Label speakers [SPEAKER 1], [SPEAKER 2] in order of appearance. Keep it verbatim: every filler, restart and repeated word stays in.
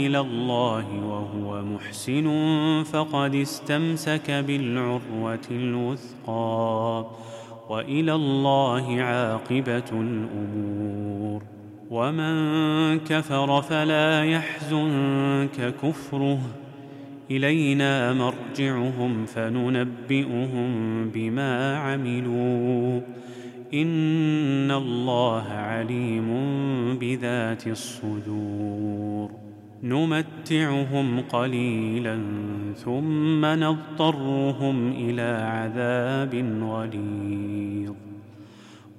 [SPEAKER 1] إلى الله وهو محسن فقد استمسك بالعروة الوثقى، وإلى الله عاقبة الأمور. ومن كفر فلا يحزنك كفره، إلينا مرجعهم فننبئهم بما عملوا، إن الله عليم بذات الصدور. نمتعهم قليلا ثم نضطرهم إلى عذاب غليظ.